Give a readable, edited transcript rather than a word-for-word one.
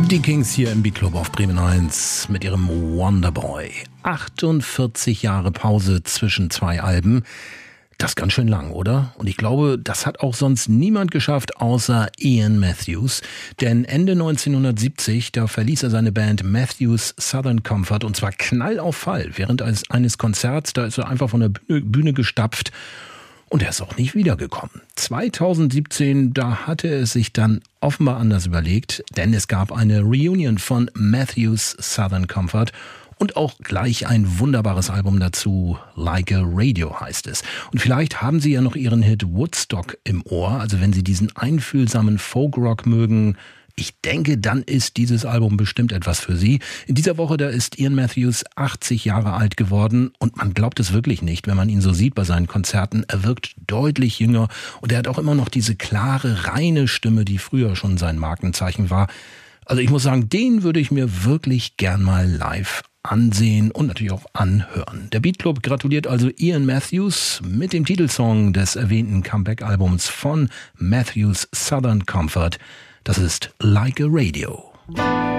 Die Kings hier im Beat-Club auf Bremen 1 mit ihrem Wonderboy. 48 Jahre Pause zwischen zwei Alben. Das ist ganz schön lang, oder? Und ich glaube, das hat auch sonst niemand geschafft, außer Ian Matthews. Denn Ende 1970, da verließ er seine Band Matthews Southern Comfort und zwar knall auf Fall. Während eines Konzerts, da ist er einfach von der Bühne gestapft. Und er ist auch nicht wiedergekommen. 2017, da hatte er es sich dann offenbar anders überlegt, denn es gab eine Reunion von Matthews Southern Comfort und auch gleich ein wunderbares Album dazu, Like a Radio heißt es. Und vielleicht haben Sie ja noch Ihren Hit Woodstock im Ohr, also wenn Sie diesen einfühlsamen Folkrock mögen, ich denke, dann ist dieses Album bestimmt etwas für Sie. In dieser Woche, da ist Ian Matthews 80 Jahre alt geworden und man glaubt es wirklich nicht, wenn man ihn so sieht bei seinen Konzerten. Er wirkt deutlich jünger und er hat auch immer noch diese klare, reine Stimme, die früher schon sein Markenzeichen war. Also ich muss sagen, den würde ich mir wirklich gern mal live ansehen und natürlich auch anhören. Der Beat Club gratuliert also Ian Matthews mit dem Titelsong des erwähnten Comeback-Albums von Matthews Southern Comfort. Das ist Like a Radio.